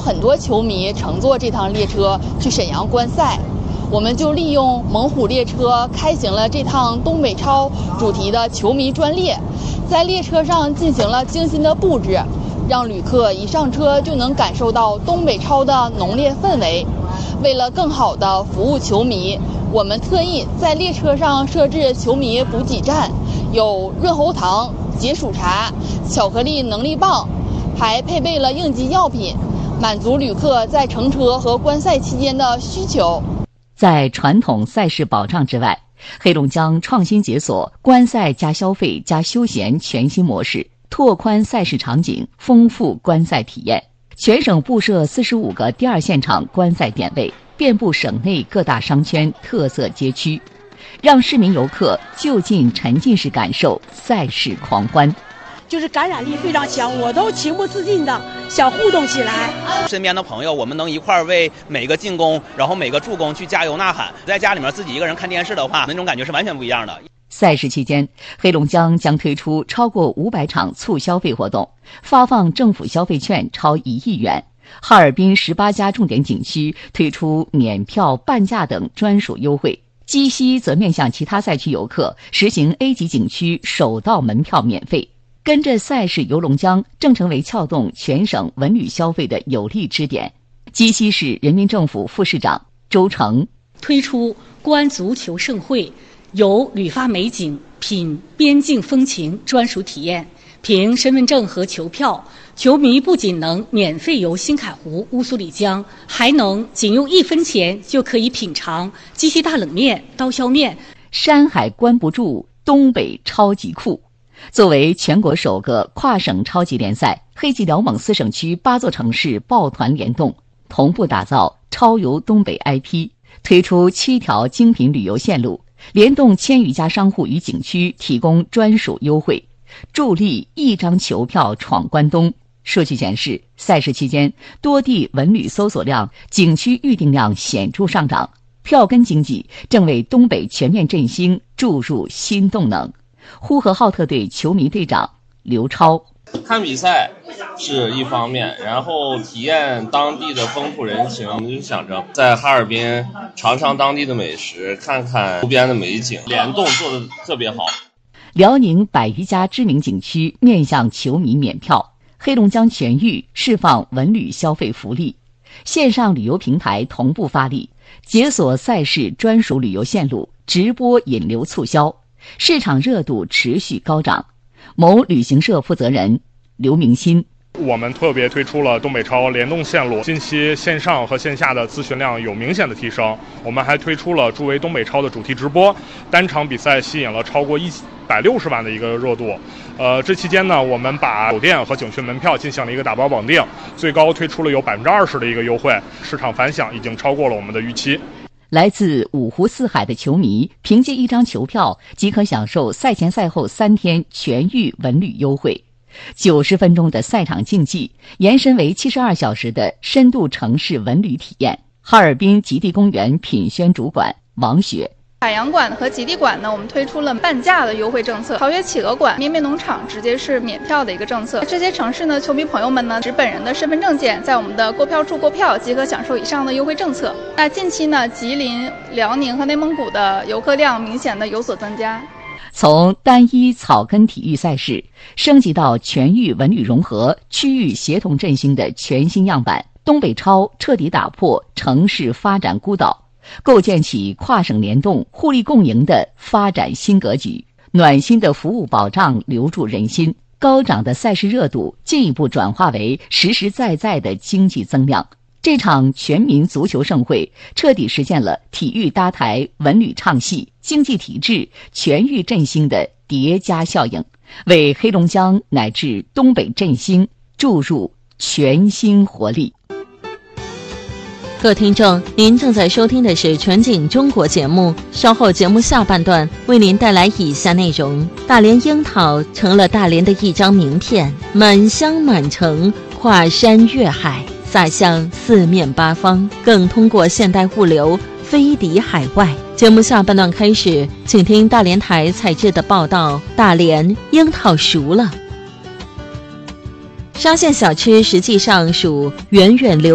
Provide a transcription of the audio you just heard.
很多球迷乘坐这趟列车去沈阳观赛。我们就利用猛虎列车开行了这趟东北超主题的球迷专列，在列车上进行了精心的布置，让旅客一上车就能感受到东北超的浓烈氛围。为了更好地服务球迷，我们特意在列车上设置球迷补给站，有润喉糖、解暑茶、巧克力能力棒，还配备了应急药品，满足旅客在乘车和观赛期间的需求。 在传统赛事保障之外，黑龙江创新解锁观赛加消费加休闲全新模式，拓宽赛事场景，丰富观赛体验。全省布设45个第二现场观赛点位，遍布省内各大商圈特色街区，让市民游客就近沉浸式感受赛事狂欢。 就是感染力非常强，我都情不自禁的想互动起来。 身边的朋友，我们能一块儿为每个进攻，然后每个助攻去加油呐喊。在家里面自己一个人看电视的话，那种感觉是完全不一样的。 赛事期间，黑龙江将推出超过500场促消费活动，发放政府消费券超1亿元。哈尔滨18家重点景区推出免票、半价等专属优惠。鸡西则面向其他赛区游客实行 A 级景区首到门票免费。跟着赛事游龙江正成为撬动全省文旅消费的有力支点。鸡西市人民政府副市长周成推出观足球盛会，游旅发美景，品边境风情专属体验。凭身份证和球票，球迷不仅能免费游新凯湖、乌苏里江，还能仅用1分钱就可以品尝鸡西大冷面、刀削面。 山海关不住，东北超级酷。作为全国首个跨省超级联赛，黑吉辽蒙4省区8座城市抱团联动，同步打造超游东北 IP， 推出7条精品旅游线路，联动1000余家商户与景区提供专属优惠，助力1张球票闯关东。数据显示，赛事期间多地文旅搜索量、景区预订量显著上涨，票根经济正为东北全面振兴注入新动能。呼和浩特队球迷队长刘超： 看比赛是一方面，然后体验当地的风土人情，我们就想着在哈尔滨尝尝当地的美食，看看周边的美景，联动做得特别好。 辽宁100余家知名景区面向球迷免票，黑龙江全域释放文旅消费福利，线上旅游平台同步发力，解锁赛事专属旅游线路，直播引流促销，市场热度持续高涨。某旅行社负责人刘明新： 我们特别推出了东北超联动线路，近期线上和线下的咨询量有明显的提升。我们还推出了助威东北超的主题直播，单场比赛吸引了超过160万的一个热度。这期间呢，我们把酒店和景区门票进行了一个打包绑定，最高推出了有20%的一个优惠，市场反响已经超过了我们的预期。 来自5湖4海的球迷凭借1张球票即可享受赛前赛后3天全域文旅优惠，90分钟的赛场竞技延伸为72小时的深度城市文旅体验。哈尔滨极地公园品宣主管王雪： 海洋馆和极地馆呢，我们推出了半价的优惠政策。陶冶企鹅馆、咩咩农场直接是免票的一个政策。这些城市呢，球迷朋友们呢，持本人的身份证件，在我们的购票处购票即可享受以上的优惠政策。那近期呢，吉林、辽宁和内蒙古的游客量明显的有所增加。 从单一草根体育赛事升级到全域文旅融合、区域协同振兴的全新样板，东北超彻底打破城市发展孤岛，构建起跨省联动、互利共赢的发展新格局。暖心的服务保障留住人心，高涨的赛事热度进一步转化为实实在在的经济增量。这场全民足球盛会彻底实现了体育搭台、文旅唱戏、经济体制全域振兴的叠加效应，为黑龙江乃至东北振兴注入全新活力。 各位听众，您正在收听的是全景中国节目，稍后节目下半段为您带来以下内容：大连樱桃成了大连的一张名片，满乡满城，跨山越海，洒向四面八方，更通过现代物流飞抵海外。节目下半段开始，请听大连台采制的报道：大连樱桃熟了。沙县小吃实际上属源远流